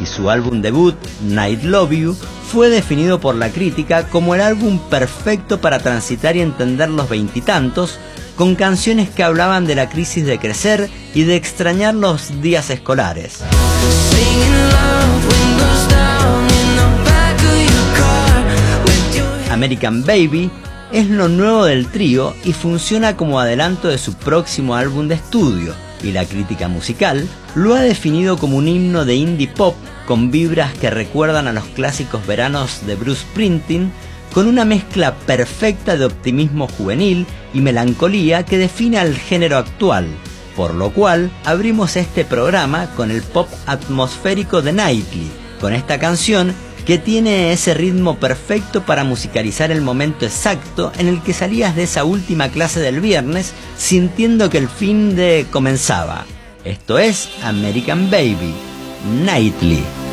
y su álbum debut, Night Love You, fue definido por la crítica como el álbum perfecto para transitar y entender los veintitantos, con canciones que hablaban de la crisis de crecer y de extrañar los días escolares. American Baby es lo nuevo del trío y funciona como adelanto de su próximo álbum de estudio, y la crítica musical lo ha definido como un himno de indie pop con vibras que recuerdan a los clásicos veranos de Bruce Springsteen, con una mezcla perfecta de optimismo juvenil y melancolía que define al género actual, por lo cual abrimos este programa con el pop atmosférico de Nightly, con esta canción que tiene ese ritmo perfecto para musicalizar el momento exacto en el que salías de esa última clase del viernes sintiendo que el fin de comenzaba. Esto es American Baby, Nightly.